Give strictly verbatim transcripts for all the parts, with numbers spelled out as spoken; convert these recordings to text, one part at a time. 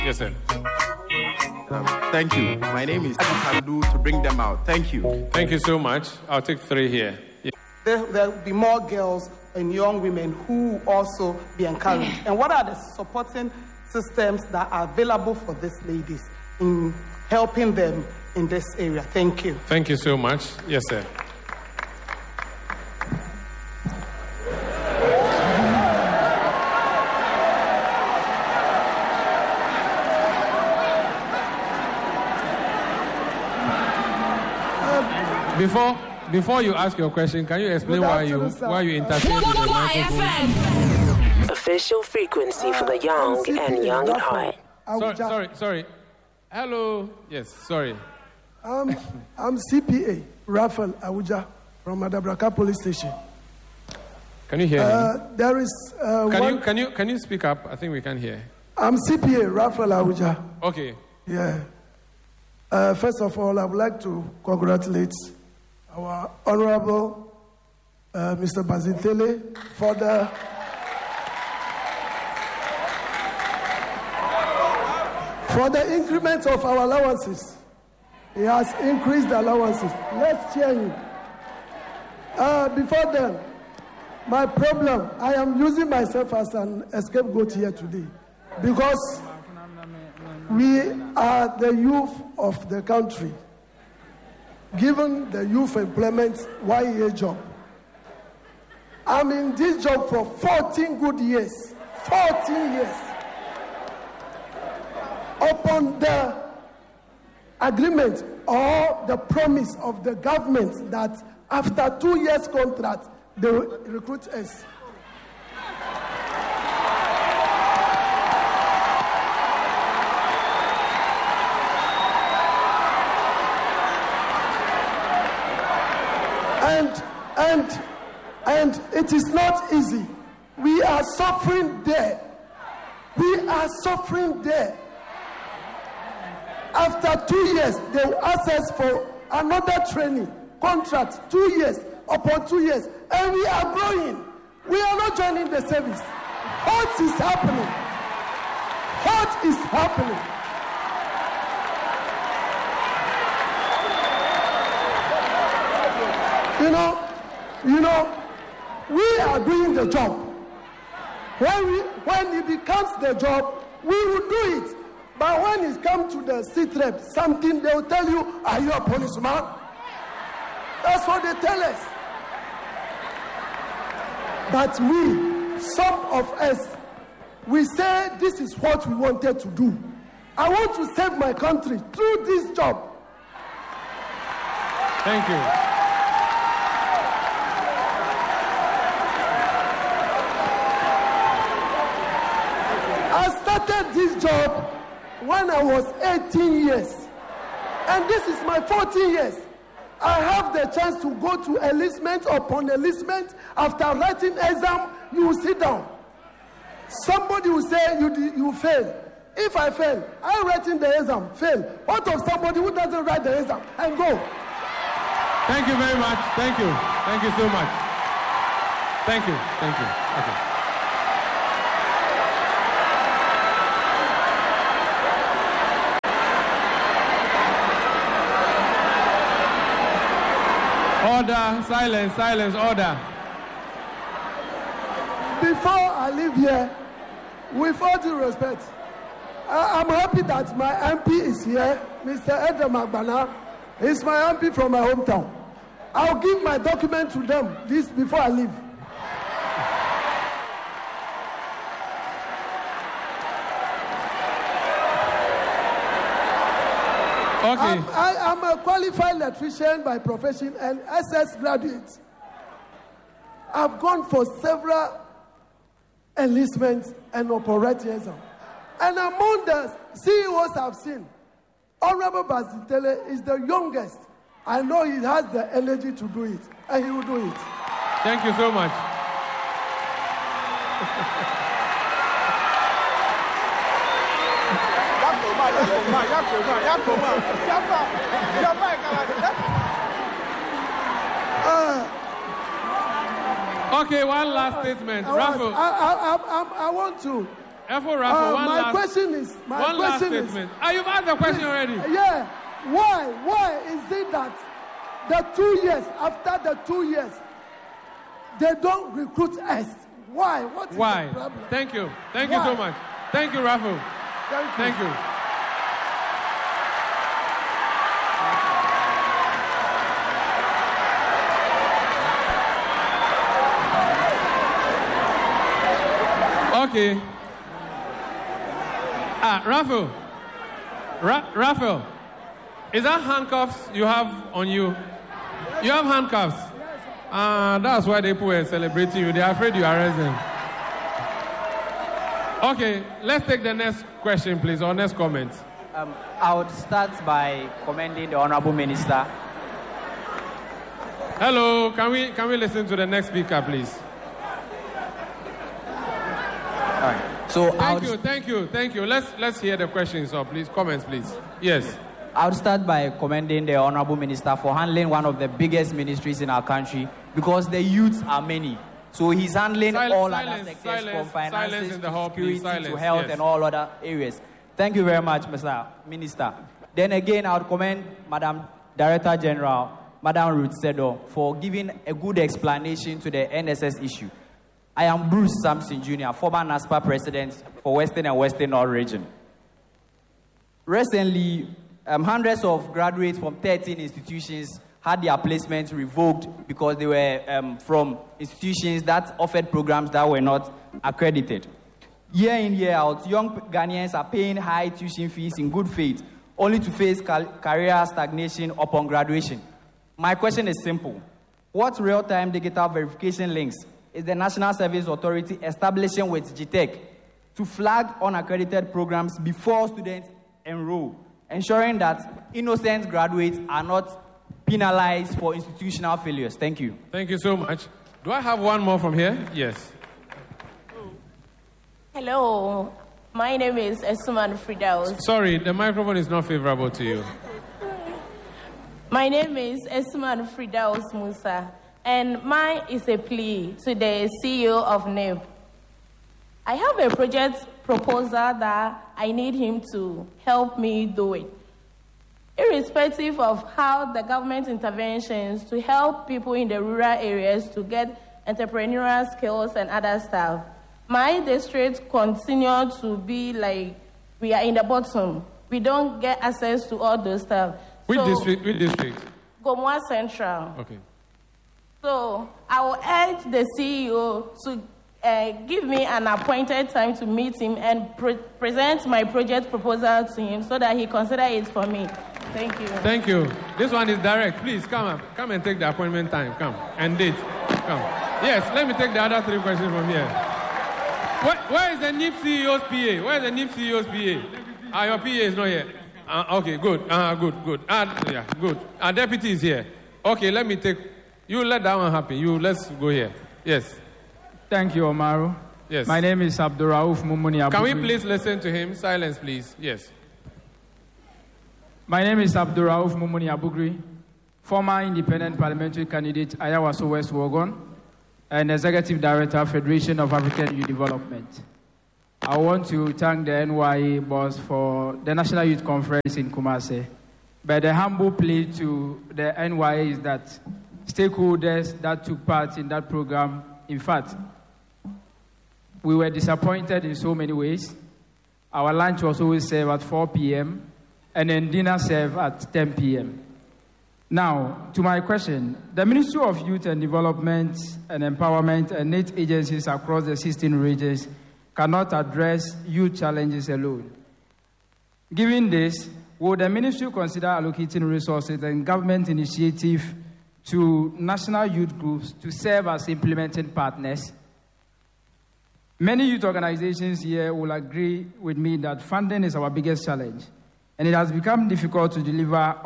Yes, sir. Um, thank you. My name is. What you can do to bring them out. Thank you. Thank you so much. I'll take three here. Yeah. There will be more girls and young women who will also be encouraged. And what are the supporting systems that are available for these ladies in helping them in this area? Thank you. Thank you so much. Yes, sir. Before before you ask your question, can you explain why you why you interfered with the microphone? Official frequency for the young and young at heart. Sorry, sorry, sorry. Hello. Yes, sorry. Um, I'm C P A Raphael Awuja from Adabraka Police Station. Can you hear uh, me? There is. Uh, can one... you can you can you speak up? I think we can hear. I'm C P A Raphael Awuja. Okay. Yeah. Uh, first of all, I would like to congratulate our Honorable uh, Mister Bazintele for the for the increment of our allowances. He has increased the allowances. Let's cheer him. Uh, before then, my problem, I am using myself as an scapegoat here today because we are the youth of the country. Given the youth employment Y E A job, I'm in this job for fourteen good years. fourteen years. Upon the agreement or the promise of the government that after two years contract, they will recruit us. And, and, and it is not easy. We are suffering there. We are suffering there. After two years, they will ask us for another training contract, two years, upon two years, and we are growing. We are not joining the service. What is happening? What is happening? You know, you know, we are doing the job. When we, when it becomes the job, we will do it. But when it comes to the seat rep, something they will tell you, are you a policeman? That's what they tell us. But we, some of us, we say this is what we wanted to do. I want to save my country through this job. Thank you. I started this job when I was eighteen years. And this is my fourteen years. I have the chance to go to enlistment upon enlistment. After writing exam, you will sit down. Somebody will say you you fail. If I fail, I'm writing the exam, fail. What of somebody who doesn't write the exam and go? Thank you very much. Thank you. Thank you so much. Thank you. Thank you. Okay. Order, silence, silence, order. Before I leave here, with all due respect, I, I'm happy that my M P is here, Mister Edem Agbana. He's my M P from my hometown. I'll give my document to them this before I leave. Okay. I'm, I, I'm a qualified electrician by profession and S S graduate. I've gone for several enlistments and operating exams. And among the C E Os I've seen, Honorable Bazintele is the youngest. I know he has the energy to do it, and he will do it. Thank you so much. Uh, okay, one last statement. I, Raffle. I, I, I, I want to. Efo Raffle, Uh, one my last, question is, my one last question is, statement. Ah, you've asked the question already. yeah, why, why is it that the two years, after the two years, they don't recruit us? Why? What is Why? the problem? Thank you. Thank Why? you so much. Thank you, Raffle. Thank you. Thank you. Okay. Ah, Raffle. Ra- Raffle. Is that handcuffs you have on you? You have handcuffs. Ah, uh, that's why they were celebrating you. They are afraid you arrest them. Okay, let's take the next question, please, or next comment. Um, I would start by commending the Honorable Minister. Hello, can we can we listen to the next speaker, please? All right. So I Thank would, you, thank you, thank you. Let's let's hear the questions, so please, comments, please. Yes. I would start by commending the Honorable Minister for handling one of the biggest ministries in our country, because the youths are many. So he's handling Sil- all silence, other sectors, silence, from finances silence in the to hall, please. security to Silence, health yes. and all other areas. Thank you very much, Mister Minister. Then again, I would commend Madam Director General, Madam Ruth Sedo, for giving a good explanation to the N S S issue. I am Bruce Sampson Junior, former NASPA president for Western and Western North region. Recently, um, hundreds of graduates from thirteen institutions had their placements revoked because they were um, from institutions that offered programs that were not accredited. Year in, year out, young Ghanaians are paying high tuition fees in good faith, only to face cal- career stagnation upon graduation. My question is simple. What real-time digital verification links is the National Service Authority establishing with G TEC to flag unaccredited programs before students enroll, ensuring that innocent graduates are not penalized for institutional failures? Thank you. Thank you so much. Do I have one more from here? Yes. Hello, my name is Esuman Fridaus. Sorry, the microphone is not favorable to you. My name is Esuman Fridaus Musa, and mine is a plea to the C E O of N E B. I have a project proposal that I need him to help me do it. Irrespective of how the government interventions to help people in the rural areas to get entrepreneurial skills and other stuff, my district continue to be like we are in the bottom. We don't get access to all those stuff. Which so, district? Which district? Gomoa Central. Okay. So I will urge the C E O to uh, give me an appointed time to meet him and pre- present my project proposal to him so that he consider it for me. Thank you. Thank you. This one is direct. Please come up. Come and take the appointment time. Come. And date. Come. Yes, let me take the other three questions from here. Where, where is the N I P C E O's P A? Where is the N I P C E O's P A? Ah, your P A is not here. Uh, okay, good. Uh, good, good. Uh, yeah, good. Our deputy is here. Okay, let me take... You let that one happen. You, let's go here. Yes. Thank you, Omaru. Yes. My name is Abdurrauf Mumuni Abugri. Can we please listen to him? Silence, please. Yes. My name is Abdurrauf Mumuni Abugri, former independent parliamentary candidate, Ayawaso West Wuogon, and Executive Director, Federation of African Youth Development. I want to thank the N Y A boss for the National Youth Conference in Kumasi. But the humble plea to the N Y A is that stakeholders that took part in that program, in fact, we were disappointed in so many ways. Our lunch was always served at four p.m., and then dinner served at ten p.m. Now, to my question, the Ministry of Youth and Development and Empowerment and eight agencies across the sixteen regions cannot address youth challenges alone. Given this, would the ministry consider allocating resources and government initiative to national youth groups to serve as implementing partners? Many youth organizations here will agree with me that funding is our biggest challenge, and it has become difficult to deliver on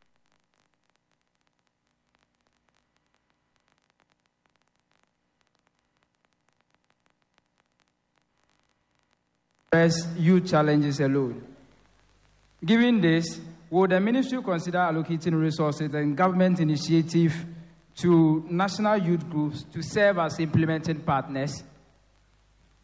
youth challenges alone. Given this, would the ministry consider allocating resources and government initiative to national youth groups to serve as implementing partners?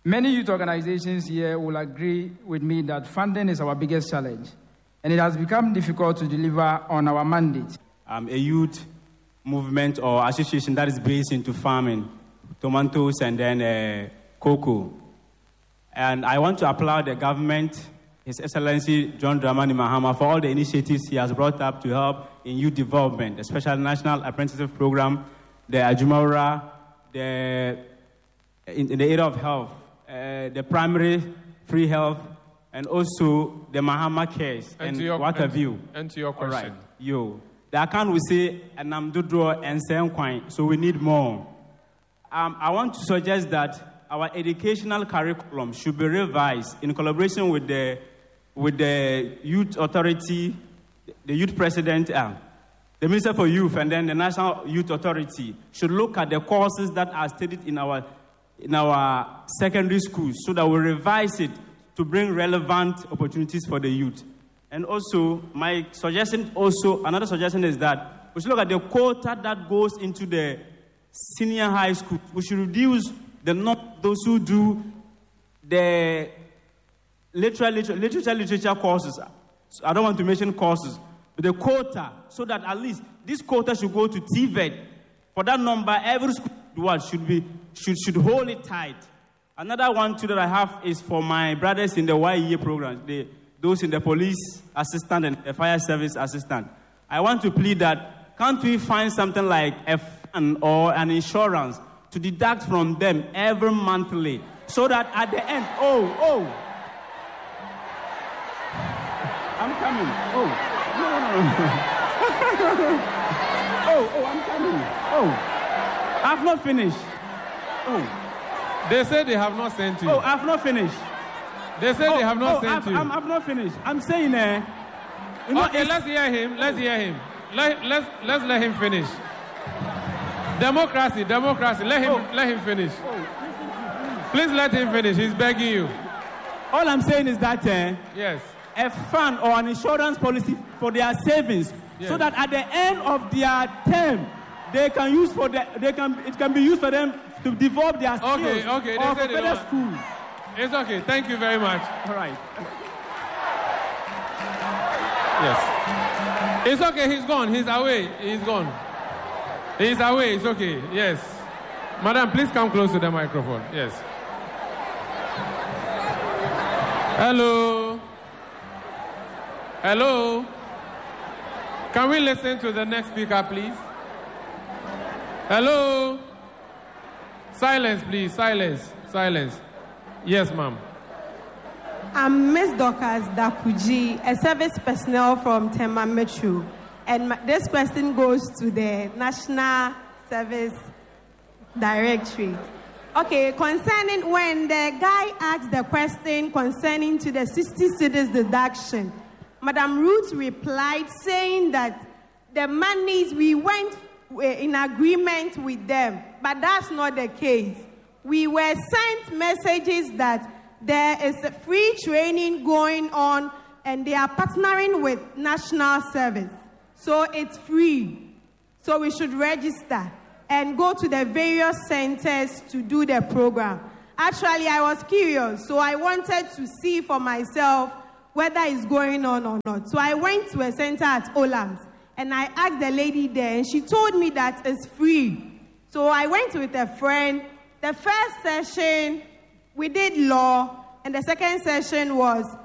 Many youth organizations here will agree with me that funding is our biggest challenge, and it has become difficult to deliver on our mandate. I'm a youth movement or association that is based into farming, tomatoes and then uh, cocoa. And I want to applaud the government, His Excellency John Dramani Mahama, for all the initiatives he has brought up to help in youth development, especially National Apprenticeship Program, the Ajumawura, the, in, in the area of health, uh, the primary free health, and also the Mahama Cares, and, and what have you. And to your question. All right, yo. The account will say, Namdudro and Senkwain, so we need more. Um, I want to suggest that our educational curriculum should be revised in collaboration with the, with the Youth Authority, the Youth President, uh, the Minister for Youth, and then the National Youth Authority should look at the courses that are studied in our, in our secondary schools so that we revise it to bring relevant opportunities for the youth. And also, my suggestion also, another suggestion is that we should look at the quota that goes into the senior high school. We should reduce the not those who do the literature, literature, literature courses. So I don't want to mention courses, but the quota, so that at least this quota should go to T V E T. For that number, every school should be should should hold it tight. Another one too that I have is for my brothers in the Y E A program. They, those in the police assistant and the fire service assistant. I want to plead that, can't we find something like a fund or an insurance to deduct from them every monthly, so that at the end, oh, oh, I'm coming, oh, no, no, no. oh, oh, I'm coming, oh, I've not finished, oh. They say they have not sent you. Oh, I've not finished. They say oh, they have not oh, sent I've, you. I'm, I've not finished. I'm saying, uh, you know, okay, let's hear him. Let's hear him. Let, let's, let's let him finish. Democracy, democracy. Let him, oh. let him finish. Oh, please let him finish. He's begging you. All I'm saying is that uh, yes, a fund or an insurance policy for their savings, yes, so that at the end of their term, they can use for the, they can it can be used for them to develop their skills. Okay, okay. Or they for better schools. It's okay. Thank you very much. All right. Yes. It's okay. He's gone. He's away. He's gone. He's away. It's okay. Yes. Madam, please come close to the microphone. Yes. Hello. Hello. Can we listen to the next speaker, please? Hello. Silence, please. Silence. Silence. Yes, ma'am. I'm Miss Dorcas Dakuji, a service personnel from Tema Metro. And my, this question goes to the National Service Directorate. Okay, concerning when the guy asked the question concerning to the sixty cedis deduction, Madam Ruth replied saying that the monies, we went in agreement with them, but that's not the case. We were sent messages that there is a free training going on and they are partnering with National Service. So it's free. So we should register and go to the various centers to do the program. Actually, I was curious, so I wanted to see for myself whether it's going on or not. So I went to a center at Olams and I asked the lady there and she told me that it's free. So I went with a friend. The first session, we did law, and the second session was